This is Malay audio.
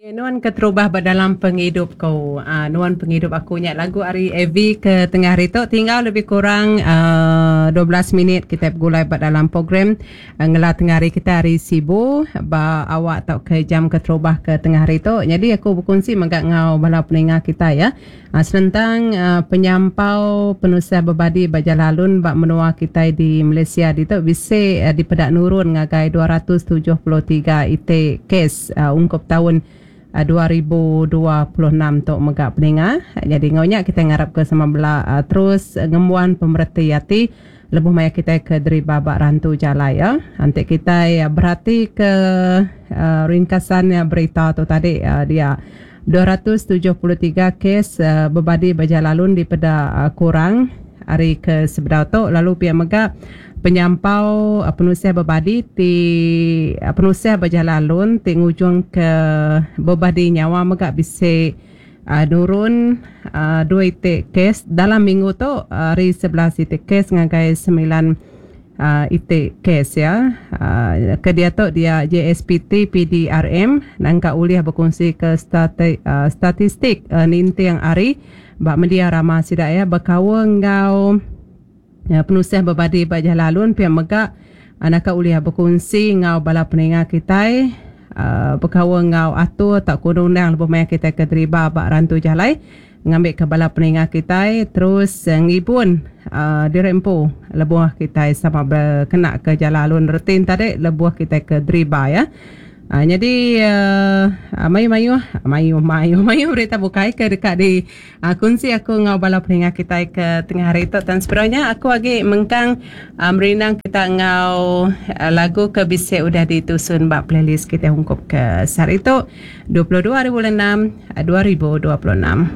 Nuan keterubah dalam penghidup kau. Nuan penghidup aku nyak lagu hari Evi ke tengah hari tu tinggal lebih kurang 12 minit kita bergulai dalam program ngelah tengah hari kita hari sibu ba awak tak ke jam keterubah ke tengah hari tu. Jadi aku berkongsi magak ngau bala pendengar kita ya. Tentang penyampau penusah berbadi Bajalalun bak menua kita di Malaysia di tu bisa di pedak nurun ngagai 273 ite kes ungkup tahun 2026 tok megak pendengar. Jadi ngaunya kita ngarap ke sama bela terus ngemuan pemerhati yati lebuh maya kita ke deri babak rantu jala ya. Nanti kita ya berhati ke ringkasan berita tu tadi dia 273 kes berbadi Bajalalun di peda kurang hari ke sebelah tu lalu pihak megak penyampau penusah berbadi ti penusah Bajalalun ti ngujung ke berbadi nyawa megak bisa nurun 2 itik kes dalam minggu tu hari 11 itik kes ngagai 9 itik kes ya. Ke dia tu dia JSPT PDRM nangka uliah berkongsi ke statistik ninti yang hari bak media ramah sidak ya berkawa ngau penusah berbadi Bajalalun pihak megak anak uliah berkongsi ngau bala pendengar kita berkawa ngau atur tak kunundang lebih banyak kita ke deriba bak rantu jalai ngambil ke bala pendengar kita terus ngibun dirempu lebuah kita sama berkena ke Jalalun rutin tadi lebuah kita ke deriba ya. Jadi mayu berita bukai ke dekat di kunci aku ngau bala pendengar kita ke tengah hari tu dan sebenarnya aku lagi mengkang merinang kita ngau lagu ke bisa udah ditusun bak playlist kita ungkup ke hari itu 22 hari bulan 6 2026.